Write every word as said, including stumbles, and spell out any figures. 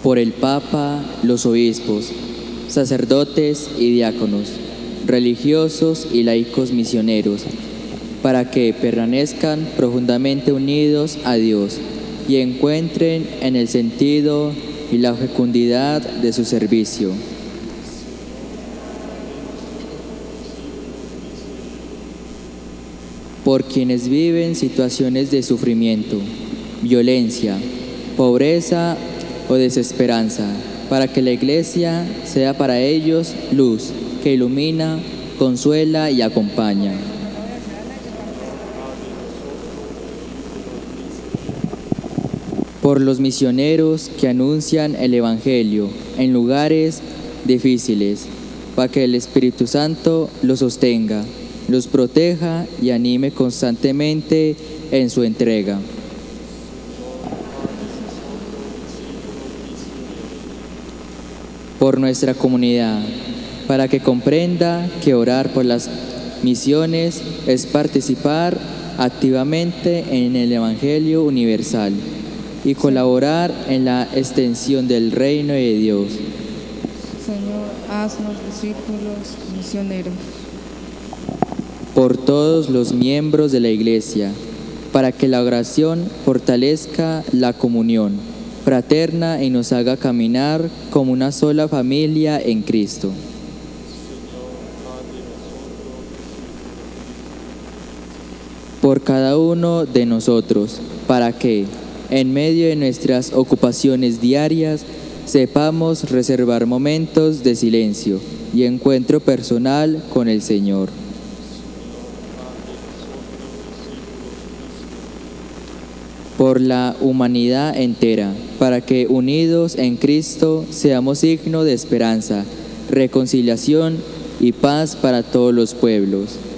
por el Papa, los obispos, sacerdotes y diáconos, religiosos y laicos misioneros, para que permanezcan profundamente unidos a Dios y encuentren en el sentido y la fecundidad de su servicio. Por quienes viven situaciones de sufrimiento, violencia, pobreza o desesperanza, para que la Iglesia sea para ellos luz que ilumina, consuela y acompaña. Por los misioneros que anuncian el Evangelio en lugares difíciles, para que el Espíritu Santo los sostenga, los proteja y anime constantemente en su entrega. Por nuestra comunidad, para que comprenda que orar por las misiones es participar activamente en el Evangelio universal y colaborar en la extensión del reino de Dios. Señor, haznos discípulos misioneros. Por todos los miembros de la Iglesia, para que la oración fortalezca la comunión fraterna y nos haga caminar como una sola familia en Cristo. Por cada uno de nosotros, para que, en medio de nuestras ocupaciones diarias, sepamos reservar momentos de silencio y encuentro personal con el Señor. Por la humanidad entera, para que unidos en Cristo seamos signo de esperanza, reconciliación y paz para todos los pueblos.